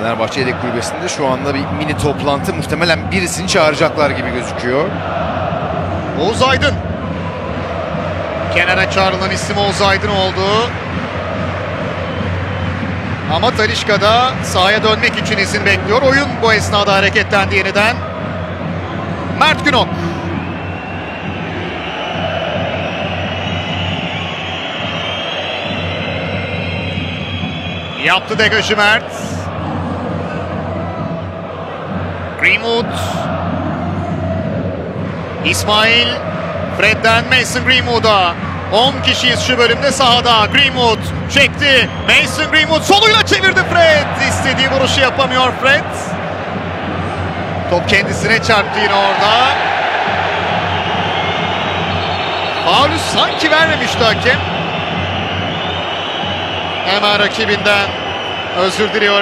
Fenerbahçe yedek kulübesinde şu anda bir mini toplantı, muhtemelen birisini çağıracaklar gibi gözüküyor. Oğuz Aydın. Kenara çağrılan isim Oğuz Aydın oldu. Ama Talisca da sahaya dönmek için izin bekliyor. Oyun bu esnada hareketlendi yeniden. Mert Günok. Yaptı degajı Mert. Greenwood. İsmail. Fred'den Mason Greenwood'a. 10 kişiyiz şu bölümde sahada. Greenwood çekti. Mason Greenwood soluyla çevirdi Fred. İstediği vuruşu yapamıyor Fred. Top kendisine çarptı yine orada. Faulü sanki vermemişti hakem. Hemen rakibinden özür diliyor